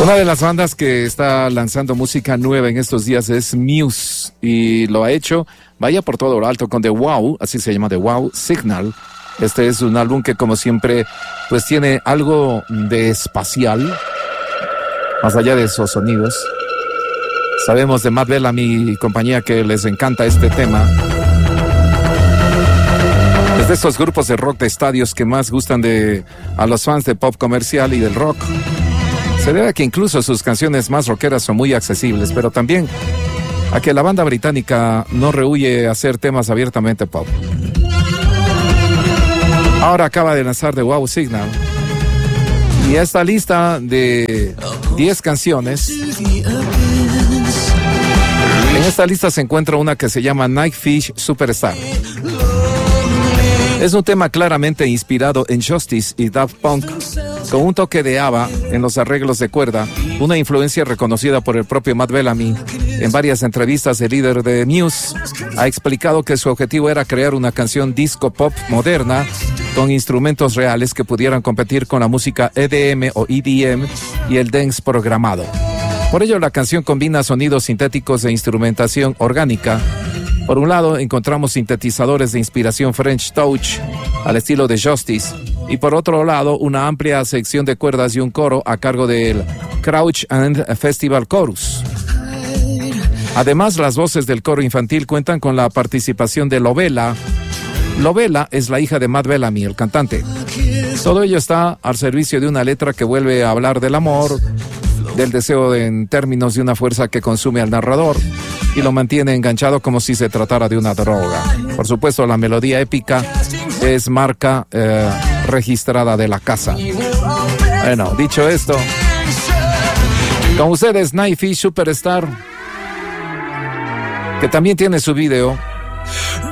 Una de las bandas que está lanzando música nueva en estos días es Muse, y lo ha hecho, vaya por todo lo alto, con The Wow, así se llama, The Wow Signal. Este es un álbum que, como siempre, pues tiene algo de espacial, más allá de esos sonidos. Sabemos de Matt Bellamy y compañía que les encanta este tema. Es de estos grupos de rock de estadios que más gustan a los fans de pop comercial y del rock. Se debe a que incluso sus canciones más rockeras son muy accesibles, pero también a que la banda británica no rehúye hacer temas abiertamente pop. Ahora acaba de lanzar The Wow Signal, y esta lista de 10 canciones, en esta lista se encuentra una que se llama Nightfish Superstar. Es un tema claramente inspirado en Justice y Daft Punk, con un toque de ABBA en los arreglos de cuerda, una influencia reconocida por el propio Matt Bellamy. En varias entrevistas, el líder de Muse ha explicado que su objetivo era crear una canción disco pop moderna con instrumentos reales que pudieran competir con la música EDM o EDM y el dance programado. Por ello, la canción combina sonidos sintéticos e instrumentación orgánica. Por un lado, encontramos sintetizadores de inspiración French Touch al estilo de Justice, y por otro lado, una amplia sección de cuerdas y un coro a cargo del Crouch and Festival Chorus. Además, las voces del coro infantil cuentan con la participación de Lovella. Lovella es la hija de Matt Bellamy, el cantante. Todo ello está al servicio de una letra que vuelve a hablar del amor, del deseo en términos de una fuerza que consume al narrador y lo mantiene enganchado como si se tratara de una droga. Por supuesto, la melodía épica es marca registrada de la casa. Bueno, dicho esto, con ustedes Nightfish Superstar, que también tiene su video.